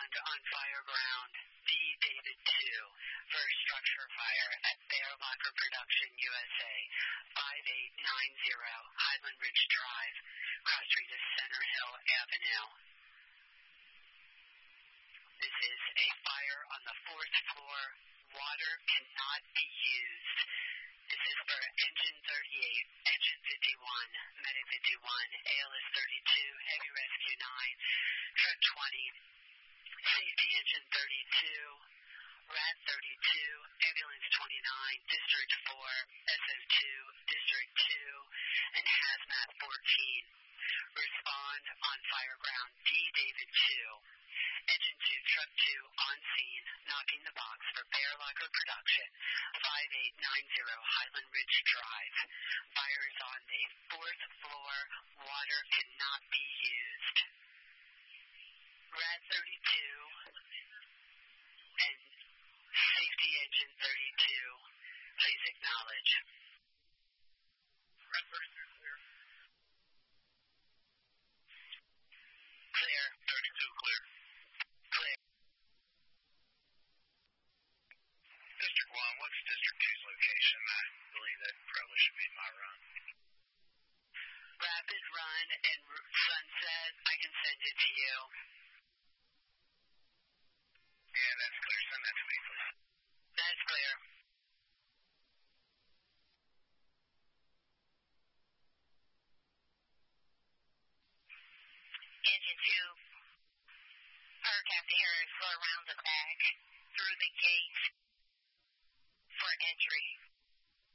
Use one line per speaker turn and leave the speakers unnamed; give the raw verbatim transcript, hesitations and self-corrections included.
respond on fire ground D. David two for structure fire at Bear Locker Production, U S A, five eight nine zero Highland Ridge Drive, cross street of Center Hill Avenue. This is a fire on the fourth floor. Water cannot be used. This is for engine thirty-eight, engine fifty-one, medic fifty-one, A L S thirty-two, heavy rescue nine, truck twenty, safety engine thirty-two, R A T thirty-two, ambulance twenty-nine, district four, S O two, district two, and hazmat fourteen. Respond on fire ground D. David two. Engine two, truck two, on scene, knocking the box for Bear Locker Production, five eight nine zero Highland Ridge Drive. Fire is on the fourth floor. Water cannot be used. R A T thirty-two and safety engine thirty-two, please acknowledge. R A T thirty-two clear. Clear. thirty-two clear. Clear. District one, what's District two's location? I believe that probably should be my run. Rapid Run and Sunset, I can send it to you. Yeah, that's clear. Send that to me, please. That's clear. Engine two, Paracast Harris, go around the back through the gate for entry.